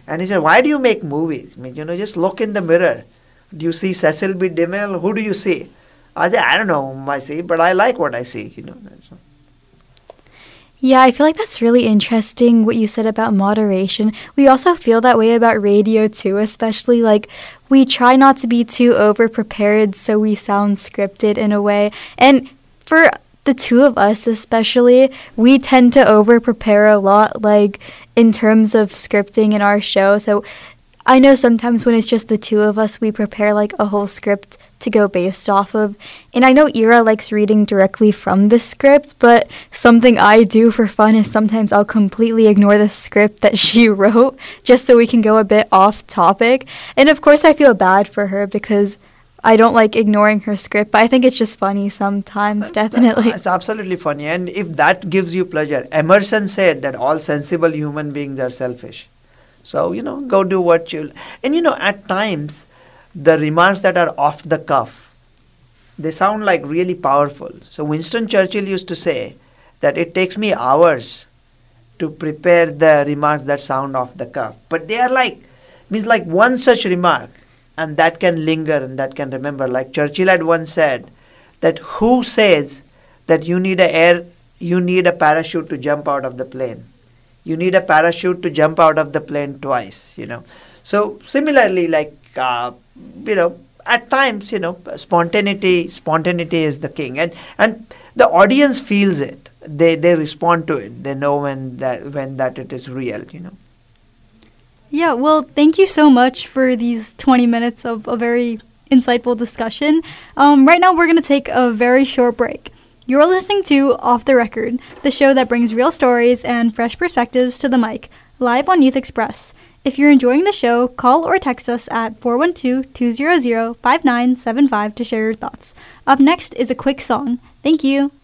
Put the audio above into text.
And he said, why do you make movies? I mean, just look in the mirror. Do you see Cecil B. DeMille? Who do you see? I said, I don't know whom I see, but I like what I see, So. Yeah, I feel like that's really interesting what you said about moderation. We also feel that way about radio too, especially like we try not to be too over-prepared so we sound scripted in a way. And for the two of us especially, we tend to over-prepare a lot, like in terms of scripting in our show. So I know sometimes when it's just the two of us, we prepare like a whole script to go based off of. And I know Ira likes reading directly from the script, but something I do for fun is sometimes I'll completely ignore the script that she wrote just so we can go a bit off topic. And of course I feel bad for her because I don't like ignoring her script, but I think it's just funny sometimes, definitely. It's absolutely funny. And if that gives you pleasure, Emerson said that all sensible human beings are selfish. So, go do what you... And, at times, the remarks that are off the cuff, they sound like really powerful. So, Winston Churchill used to say that it takes me hours to prepare the remarks that sound off the cuff. But they are like one such remark, and that can linger and that can remember. Like Churchill had once said that who says that you need a parachute to jump out of the plane? You need a parachute to jump out of the plane twice, So similarly, like, at times, spontaneity is the king. And the audience feels it. They respond to it. They know when that it is real, Yeah, well, thank you so much for these 20 minutes of a very insightful discussion. Right now, we're going to take a very short break. You're listening to Off the Record, the show that brings real stories and fresh perspectives to the mic, live on Youth Express. If you're enjoying the show, call or text us at 412-200-5975 to share your thoughts. Up next is a quick song. Thank you.